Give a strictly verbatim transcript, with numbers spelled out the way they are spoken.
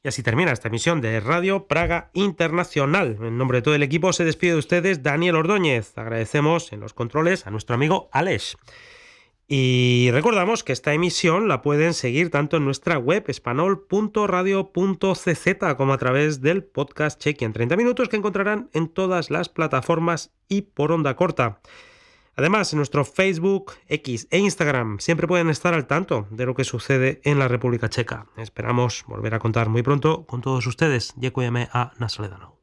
Y así termina esta emisión de Radio Praga Internacional. En nombre de todo el equipo se despide de ustedes Daniel Ordóñez. Agradecemos en los controles a nuestro amigo Aleix. Y recordamos que esta emisión la pueden seguir tanto en nuestra web espanol punto radio punto c z como a través del podcast Chequi en treinta minutos que encontrarán en todas las plataformas y por onda corta. Además, en nuestro Facebook, X e Instagram siempre pueden estar al tanto de lo que sucede en la República Checa. Esperamos volver a contar muy pronto con todos ustedes. Děkujeme a nashledanou.